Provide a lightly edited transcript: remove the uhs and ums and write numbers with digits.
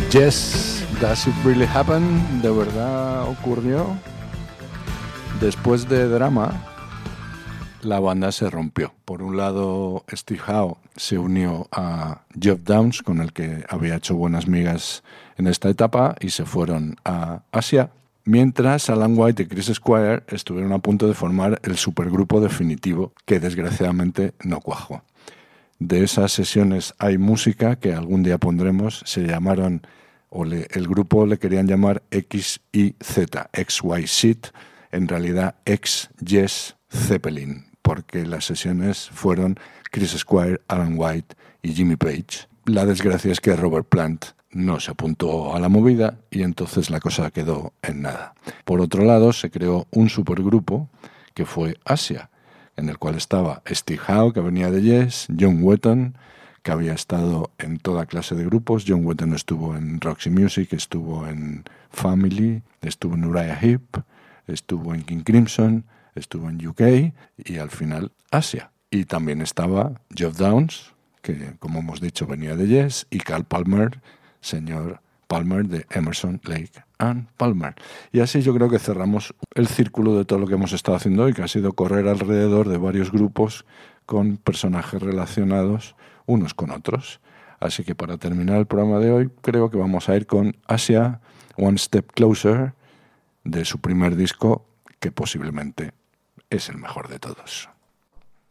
Yes, Does It Really Happen? ¿De verdad ocurrió? Después de Drama, la banda se rompió. Por un lado, Steve Howe se unió a Geoff Downes, con el que había hecho buenas migas en esta etapa, y se fueron a Asia, mientras Alan White y Chris Squire estuvieron a punto de formar el supergrupo definitivo, que desgraciadamente no cuajó. De esas sesiones hay música que algún día pondremos. Se llamaron, el grupo le querían llamar XYZ, XYZ, en realidad X-Yes Zeppelin, porque las sesiones fueron Chris Squire, Alan White y Jimmy Page. La desgracia es que Robert Plant no se apuntó a la movida y entonces la cosa quedó en nada. Por otro lado, se creó un supergrupo que fue Asia, en el cual estaba Steve Howe, que venía de Yes, John Wetton, que había estado en toda clase de grupos. John Wetton estuvo en Roxy Music, estuvo en Family, estuvo en Uriah Heep, estuvo en King Crimson, estuvo en UK y al final Asia. Y también estaba Geoff Downes, que como hemos dicho venía de Yes, y Carl Palmer, señor Palmer de Emerson, Lake and Palmer. Y así yo creo que cerramos el círculo de todo lo que hemos estado haciendo hoy, que ha sido correr alrededor de varios grupos con personajes relacionados unos con otros. Así que para terminar el programa de hoy, creo que vamos a ir con Asia, One Step Closer, de su primer disco, que posiblemente es el mejor de todos.